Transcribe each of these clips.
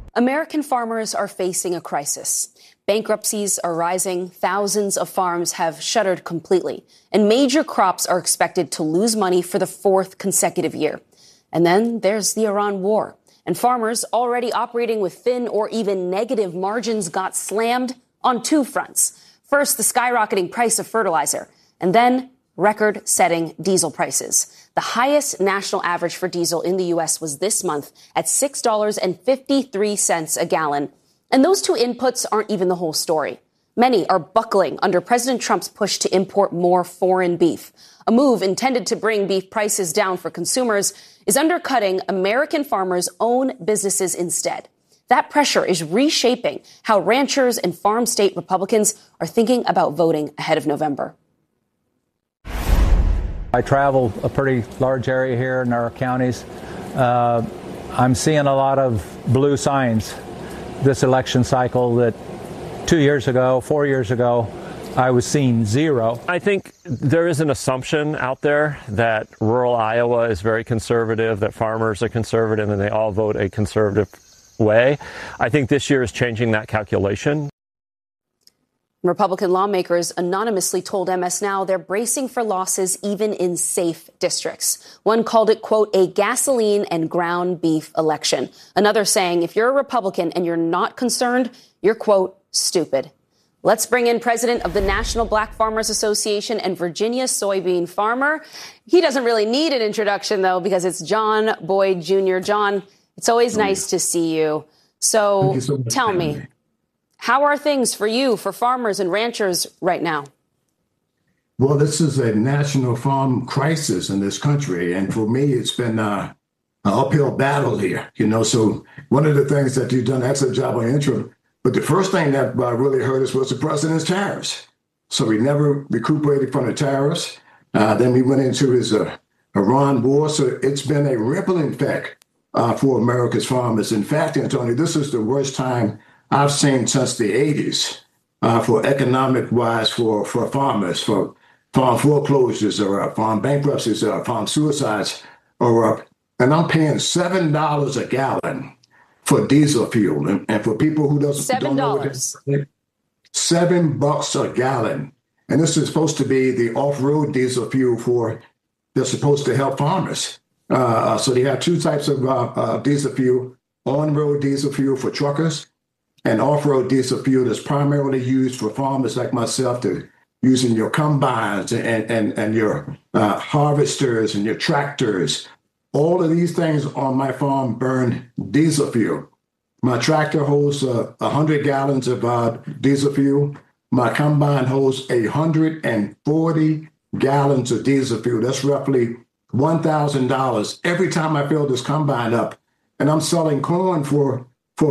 American farmers are facing a crisis. Bankruptcies are rising, thousands of farms have shuttered completely, and major crops are expected to lose money for the fourth consecutive year. And then there's the Iran war, and farmers already operating with thin or even negative margins got slammed on two fronts. First, the skyrocketing price of fertilizer, and then record-setting diesel prices. The highest national average for diesel in the U.S. was this month at $6.53 a gallon. And those two inputs aren't even the whole story. Many are buckling under President Trump's push to import more foreign beef. A move intended to bring beef prices down for consumers is undercutting American farmers' own businesses instead. That pressure is reshaping how ranchers and farm state Republicans are thinking about voting ahead of November. I travel a pretty large area here in our counties. I'm seeing a lot of blue signs this election cycle that 2 years ago, 4 years ago, I was seeing zero. I think there is an assumption out there that rural Iowa is very conservative, that farmers are conservative, and they all vote a conservative way. I think this year is changing that calculation. Republican lawmakers anonymously told MS Now they're bracing for losses even in safe districts. One called it, quote, a gasoline and ground beef election. Another saying if you're a Republican and you're not concerned, you're, quote, stupid. Let's bring in president of the National Black Farmers Association and Virginia soybean farmer. He doesn't really need an introduction, though, because it's John Boyd Jr. John, it's always nice to see you. So tell me. How are things for you, for farmers and ranchers right now? Well, this is a national farm crisis in this country. And for me, it's been an uphill battle here. So one of the things that you've done an excellent job on intro. But the first thing that really hurt us was the president's tariffs. So we never recuperated from the tariffs. Then we went into his Iran war. So it's been a rippling effect for America's farmers. In fact, Antonio, this is the worst time I've seen since the 80s for economic-wise for farmers, for farm foreclosures or farm bankruptcies or farm suicides are up. And I'm paying $7 a gallon for diesel fuel. And for people who don't know what this is, $7 a gallon. And this is supposed to be the off-road diesel fuel they're supposed to help farmers. So they have two types of diesel fuel, on-road diesel fuel for truckers, and off-road diesel fuel is primarily used for farmers like myself to using your combines and your harvesters and your tractors. All of these things on my farm burn diesel fuel. My tractor holds 100 gallons of diesel fuel. My combine holds 140 gallons of diesel fuel. That's roughly $1,000 every time I fill this combine up. And I'm selling corn for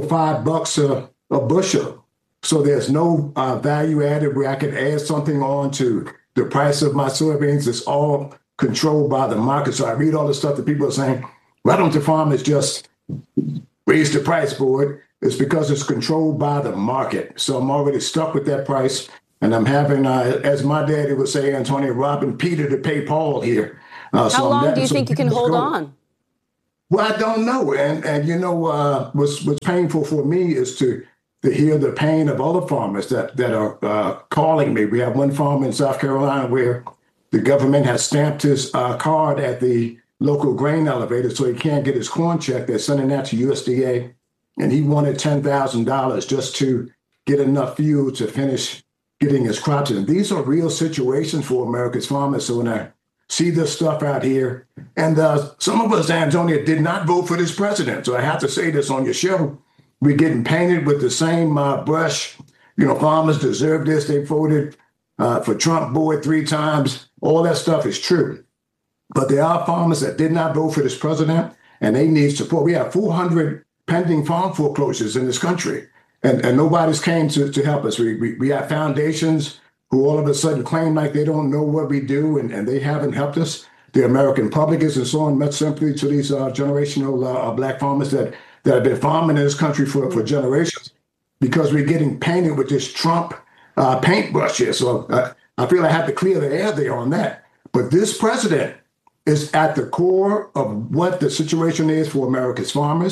$5 a bushel. So there's no value added where I can add something on to the price of my soybeans. It's all controlled by the market. So I read all the stuff that people are saying, why don't the farmers just raise the price for it? It's because it's controlled by the market. So I'm already stuck with that price. And I'm having, as my daddy would say, Antonio, robbing Peter to pay Paul here. How long do you think you can hold on? Well, I don't know. And what's painful for me is to hear the pain of other farmers that are calling me. We have one farmer in South Carolina where the government has stamped his card at the local grain elevator so he can't get his corn check. They're sending that to USDA. And he wanted $10,000 just to get enough fuel to finish getting his crops in. These are real situations for America's farmers. So when I see this stuff out here, and some of us, Antonio, did not vote for this president. So I have to say this on your show. We're getting painted with the same brush. Farmers deserve this. They voted for Trump Boyd 3 times. All that stuff is true. But there are farmers that did not vote for this president, and they need support. We have 400 pending farm foreclosures in this country, and nobody's came to help us. We have foundations who all of a sudden claim like they don't know what we do, and they haven't helped us. The American public isn't showing much sympathy to these generational Black farmers that have been farming in this country for generations, because we're getting painted with this Trump paintbrush here. So I feel I have to clear the air there on that. But this president is at the core of what the situation is for America's farmers.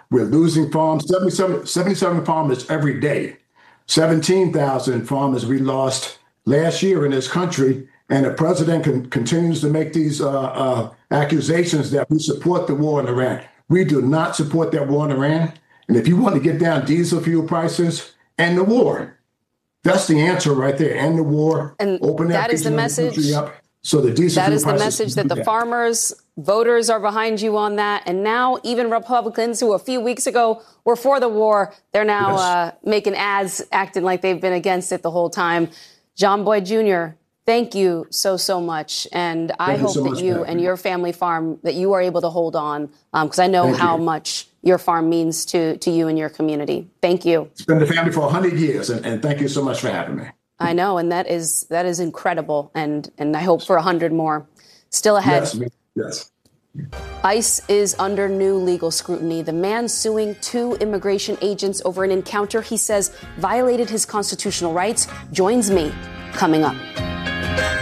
We're losing farms, 77 farmers every day. 17,000 farmers we lost last year in this country. And the president continues to make these accusations that we support the war in Iran. We do not support that war in Iran. And if you want to get down diesel fuel prices, end the war. That's the answer right there. End the war. And open that is the message. Up so the diesel that fuel is the prices message that the farmers, voters are behind you on that. And now even Republicans who a few weeks ago were for the war, they're now making ads acting like they've been against it the whole time. John Boyd Jr., thank you so much. And I hope that you and your family farm, that you are able to hold on, because I know how much your farm means to you and your community. Thank you. It's been the family for 100 years, and thank you so much for having me. I know, and that is incredible, and I hope for 100 more still ahead. Yes. ICE is under new legal scrutiny. The man suing 2 immigration agents over an encounter he says violated his constitutional rights joins me coming up.